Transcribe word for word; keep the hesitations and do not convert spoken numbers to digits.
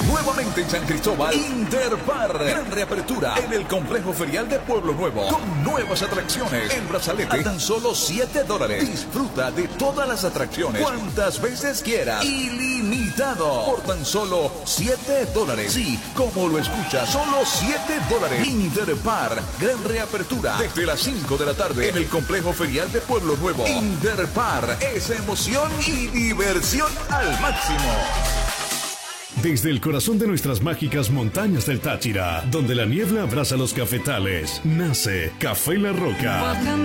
Nuevamente en San Cristóbal, Interpar. Gran reapertura en el complejo ferial de Pueblo Nuevo. Con nuevas atracciones. El brazalete a tan solo siete dólares. Disfruta de todas las atracciones cuantas veces quieras. Ilimitado. Por tan solo siete dólares. Sí, como lo escuchas, solo siete dólares. Interpar. Gran reapertura desde las cinco de la tarde en el complejo ferial de Pueblo Nuevo. Interpar es emoción y diversión al máximo. Desde el corazón de nuestras mágicas montañas del Táchira, donde la niebla abraza los cafetales, nace Café La Roca.